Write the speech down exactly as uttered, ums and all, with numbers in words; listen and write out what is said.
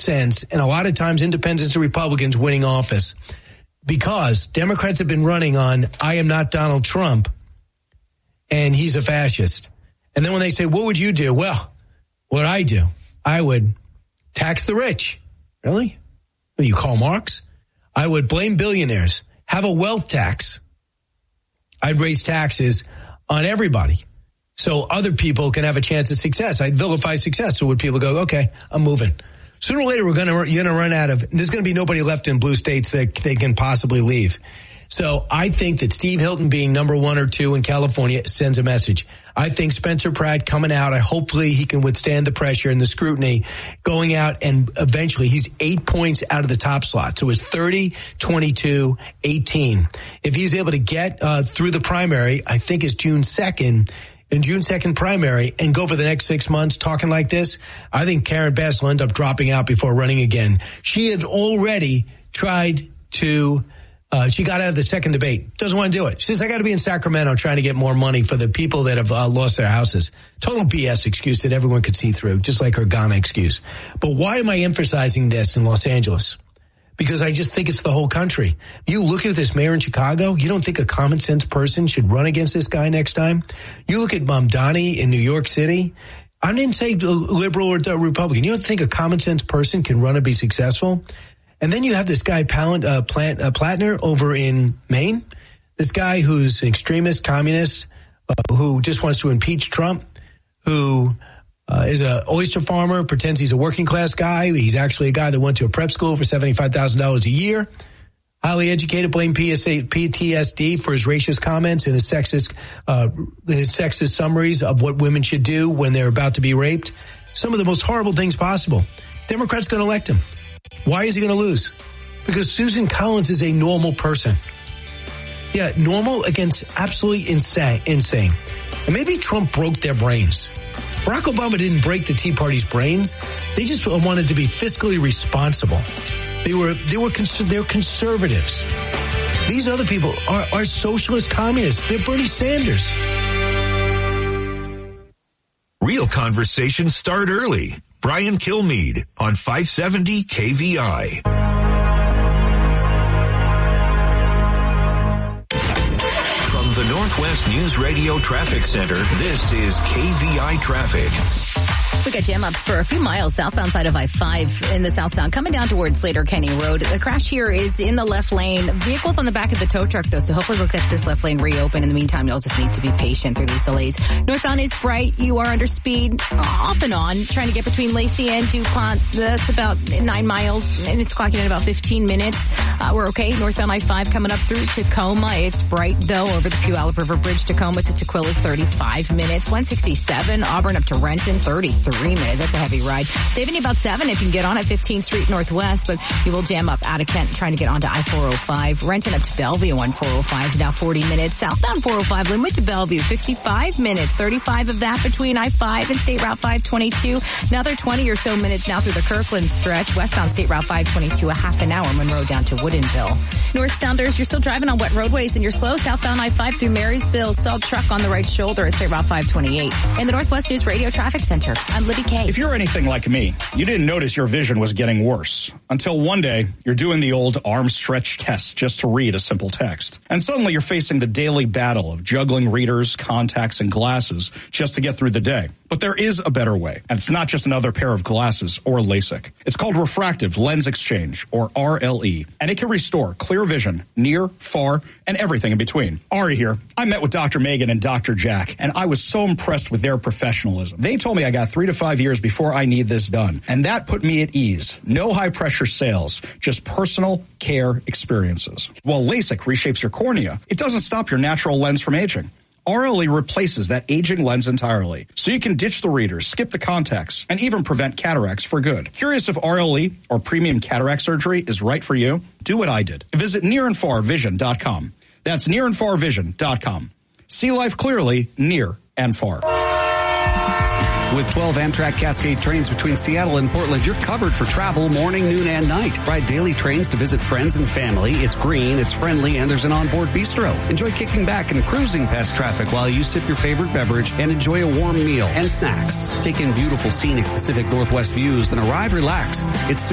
sense, and a lot of times independents and Republicans winning office, because Democrats have been running on, I am not Donald Trump, and he's a fascist. And then when they say, what would you do? Well, what I do, I would tax the rich. Really? What do you call Marx? I would blame billionaires, have a wealth tax. I'd raise taxes on everybody so other people can have a chance at success. I'd vilify success. So would people go, okay, I'm moving. Sooner or later, we're going to, you're going to run out of, there's going to be nobody left in blue states that they can possibly leave. So I think that Steve Hilton being number one or two in California sends a message. I think Spencer Pratt coming out, I hopefully he can withstand the pressure and the scrutiny, going out, and eventually he's eight points out of the top slot. So it's thirty, twenty-two, eighteen. If he's able to get uh, through the primary, I think it's June second, in June second primary, and go for the next six months talking like this, I think Karen Bass will end up dropping out before running again. She had already tried to Uh, she got out of the second debate. Doesn't want to do it. She says, I got to be in Sacramento trying to get more money for the people that have uh, lost their houses. Total B S excuse that everyone could see through, just like her Ghana excuse. But why am I emphasizing this in Los Angeles? Because I just think it's the whole country. You look at this mayor in Chicago, you don't think a common sense person should run against this guy next time? You look at Mamdani in New York City. I didn't say liberal or Republican. You don't think a common sense person can run and be successful? And then you have this guy, Palant, uh, Plant, uh, Platner, over in Maine. This guy who's an extremist, communist, uh, who just wants to impeach Trump, who uh, is an oyster farmer, pretends he's a working class guy. He's actually a guy that went to a prep school for seventy-five thousand dollars a year. Highly educated, blame P T S D for his racist comments and his sexist, uh, his sexist summaries of what women should do when they're about to be raped. Some of the most horrible things possible. Democrats going to elect him. Why is he going to lose? Because Susan Collins is a normal person. Yeah, normal against absolutely insane. insane. And maybe Trump broke their brains. Barack Obama didn't break the Tea Party's brains. They just wanted to be fiscally responsible. They were they were cons- they're conservatives. These other people are, are socialist communists. They're Bernie Sanders. Real conversations start early. Brian Kilmeade on five seventy K V I. From the Northwest News Radio Traffic Center, this is K V I Traffic. We got jam ups for a few miles southbound side of I five in the southbound coming down towards Slater Canyon Road. The crash here is in the left lane. Vehicles on the back of the tow truck though, so hopefully we'll get this left lane reopened. In the meantime, you'll just need to be patient through these delays. Northbound is bright. You are under speed off and on trying to get between Lacey and DuPont. That's about nine miles and it's clocking in about fifteen minutes. Uh, we're okay. Northbound I five coming up through Tacoma. It's bright though over the Puyallup River Bridge. Tacoma to Tequila's thirty-five minutes. one sixty-seven Auburn up to Renton thirty-three minutes. That's a heavy ride. Saving you about seven if you can get on at fifteenth Street Northwest, but you will jam up out of Kent trying to get onto I four oh five. Renton up to Bellevue on four oh five is now forty minutes. Southbound four oh five, Linwood to Bellevue, fifty-five minutes. thirty-five of that between I five and State Route five twenty-two. Another twenty or so minutes now through the Kirkland stretch. Westbound State Route five twenty-two, a half an hour. Monroe down to Woodinville. North Sounders, you're still driving on wet roadways and you're slow. Southbound I five through Marysville. Saw truck on the right shoulder at State Route five twenty-eight. In the Northwest News Radio Traffic Center, I'm Libby Kay. If you're anything like me, you didn't notice your vision was getting worse until one day you're doing the old arm stretch test just to read a simple text. And suddenly you're facing the daily battle of juggling readers, contacts, and glasses just to get through the day. But there is a better way, and it's not just another pair of glasses or LASIK. It's called Refractive Lens Exchange, or R L E, and it can restore clear vision, near, far, and everything in between. Ari here. I met with Doctor Megan and Doctor Jack, and I was so impressed with their professionalism. They told me I got three to five years before I need this done, and that put me at ease. No high-pressure sales, just personal care experiences. While LASIK reshapes your cornea, it doesn't stop your natural lens from aging. R L E replaces that aging lens entirely, so you can ditch the readers, skip the contacts, and even prevent cataracts for good. Curious if R L E or premium cataract surgery is right for you? Do what I did. Visit near and far vision dot com. That's near and far vision dot com. See life clearly, near and far. With twelve Amtrak Cascade trains between Seattle and Portland, you're covered for travel morning, noon, and night. Ride daily trains to visit friends and family. It's green, it's friendly, and there's an onboard bistro. Enjoy kicking back and cruising past traffic while you sip your favorite beverage and enjoy a warm meal and snacks. Take in beautiful scenic Pacific Northwest views and arrive relaxed. It's